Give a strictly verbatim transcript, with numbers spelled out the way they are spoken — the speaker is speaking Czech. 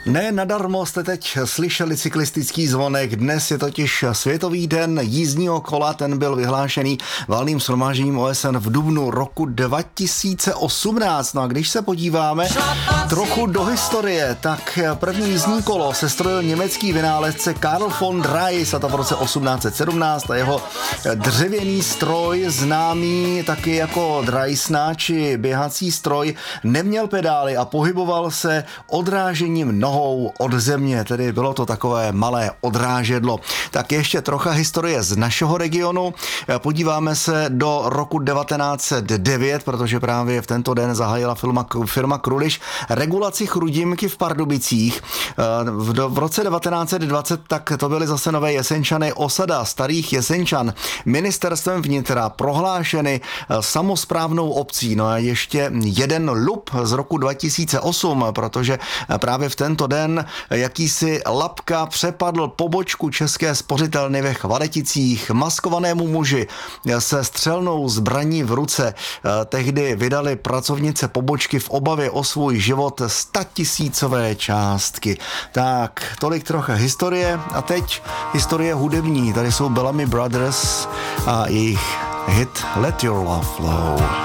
Ne nadarmo jste teď slyšeli cyklistický zvonek. Dnes je totiž Světový den jízdního kola, ten byl vyhlášený valným shromážděním O S N v dubnu roku dva tisíce osmnáct. No a když se podíváme trochu do historie, tak první jízdní kolo sestrojil německý vynálezce Karl von Drais, a to v roce osmnáct set sedmnáct, a jeho dřevěný stroj, známý taky jako Dreisna či běhací stroj, neměl pedály a pohyboval se odrážením nohou od země, tedy bylo to takové malé odrážedlo. Tak ještě trocha historie z našeho regionu. Podíváme se do roku devatenáct set devět, protože právě v tento den zahájila firma, firma Kruliš regulaci chrudimky v Pardubicích. V, v roce devatenáct set dvacet tak to byly zase nové Jesenčany, osada starých Jesenčan ministerstvem vnitra prohlášeny samosprávnou obcí. No a ještě jeden lup z roku dva tisíce osm, protože právě v tento den jakýsi Lapka přepadl pobočku České spořitelny ve Chvadeticích. Maskovanému muži se střelnou zbraní v ruce tehdy vydali pracovnice pobočky v obavě o svůj život statisícové částky. Tak, tolik trocha historie a teď historie hudební. Tady jsou Bellamy Brothers a jejich hit Let Your Love Flow.